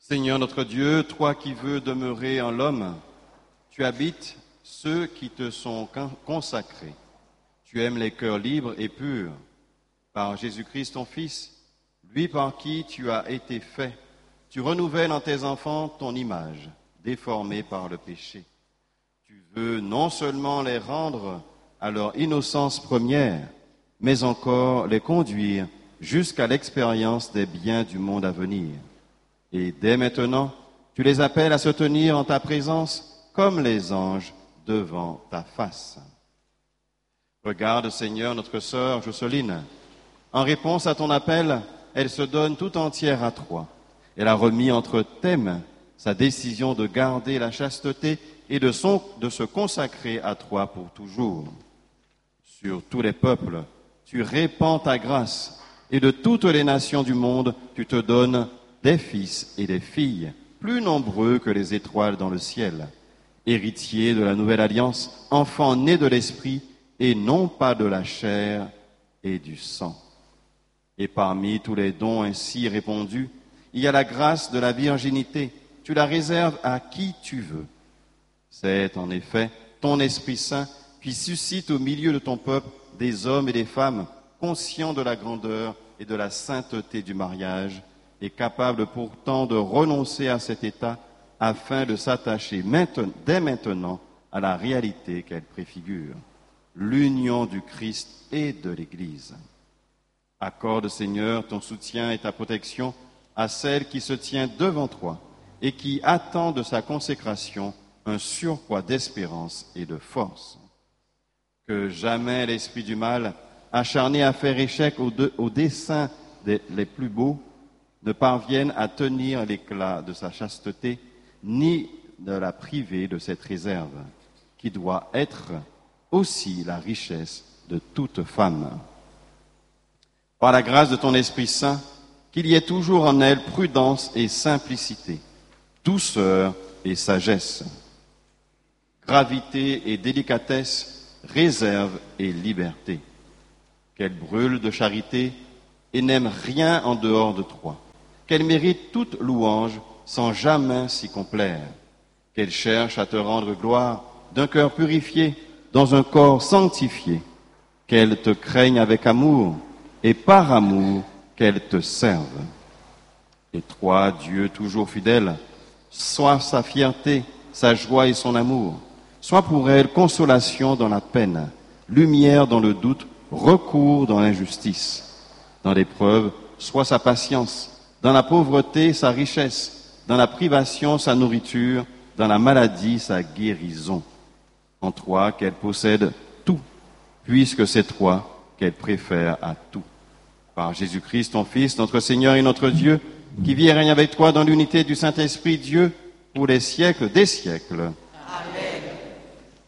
Seigneur notre Dieu, toi qui veux demeurer en l'homme, tu habites ceux qui te sont consacrés. Tu aimes les cœurs libres et purs. Par Jésus-Christ ton Fils, lui par qui tu as été fait, tu renouvelles en tes enfants ton image, déformée par le péché. Tu veux non seulement les rendre à leur innocence première, mais encore les conduire jusqu'à l'expérience des biens du monde à venir. Et dès maintenant, tu les appelles à se tenir en ta présence comme les anges devant ta face. Regarde, Seigneur, notre sœur Jocelyne. En réponse à ton appel, elle se donne tout entière à toi. Elle a remis entre tes mains sa décision de garder la chasteté et de se consacrer à toi pour toujours. Sur tous les peuples, tu répands ta grâce, et de toutes les nations du monde, tu te donnes des fils et des filles, plus nombreux que les étoiles dans le ciel, héritiers de la nouvelle alliance, enfants nés de l'esprit, et non pas de la chair et du sang. Et parmi tous les dons ainsi répandus, il y a la grâce de la virginité. Tu la réserves à qui tu veux. C'est en effet ton Esprit Saint qui suscite au milieu de ton peuple des hommes et des femmes conscients de la grandeur et de la sainteté du mariage et capables pourtant de renoncer à cet état afin de s'attacher dès maintenant à la réalité qu'elle préfigure, l'union du Christ et de l'Église. Accorde, Seigneur, ton soutien et ta protection à celle qui se tient devant toi et qui attend de sa consécration un surcroît d'espérance et de force. Que jamais l'esprit du mal, acharné à faire échec aux desseins les plus beaux, ne parvienne à tenir l'éclat de sa chasteté, ni de la priver de cette réserve, qui doit être aussi la richesse de toute femme. Par la grâce de ton Esprit Saint, qu'il y ait toujours en elle prudence et simplicité, douceur et sagesse, gravité et délicatesse, réserve et liberté. Qu'elle brûle de charité et n'aime rien en dehors de toi. Qu'elle mérite toute louange sans jamais s'y complaire. Qu'elle cherche à te rendre gloire d'un cœur purifié, dans un corps sanctifié. Qu'elle te craigne avec amour et par amour qu'elle te serve. Et toi, Dieu toujours fidèle, sois sa fierté, sa joie et son amour. Sois pour elle consolation dans la peine, lumière dans le doute, recours dans l'injustice. Dans l'épreuve, sois sa patience, dans la pauvreté, sa richesse, dans la privation, sa nourriture, dans la maladie, sa guérison. En toi, qu'elle possède tout, puisque c'est toi qu'elle préfère à tout. Par Jésus-Christ, ton Fils, notre Seigneur et notre Dieu, qui vit et règne avec toi dans l'unité du Saint-Esprit, Dieu, pour les siècles des siècles.